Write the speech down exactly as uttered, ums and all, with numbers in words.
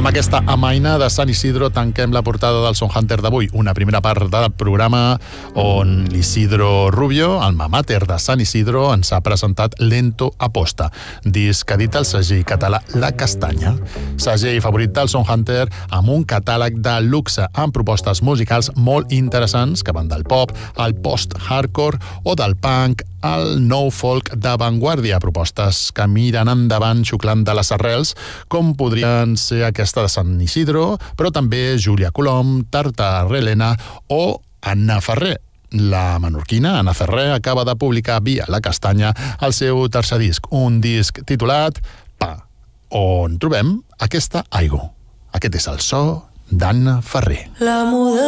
Amb aquesta amaina de Sant Isidro tanquem la portada del Son Hunter d'avui. Una primera part del programa on l'Isidro Rubio, el mamàter de Sant Isidro, ens ha presentat Lento Aposta, disc que edita el segell català La Castanya. Segell favorit del Son Hunter amb un catàleg de luxe amb propostes musicals molt interessants que van del pop al post-hardcore o del punk al nou folk d'avantguàrdia, propostes que miren endavant xuclant de les arrels, com podrien ser aquesta de Sant Isidro, però també Júlia Colom, Tarta Relena o Anna Ferrer. La menorquina Anna Ferrer acaba de publicar via La Castanya el seu tercer disc, un disc titulat Pa, on trobem aquesta aigua. Aquest és el so d'Anna Ferrer. La muda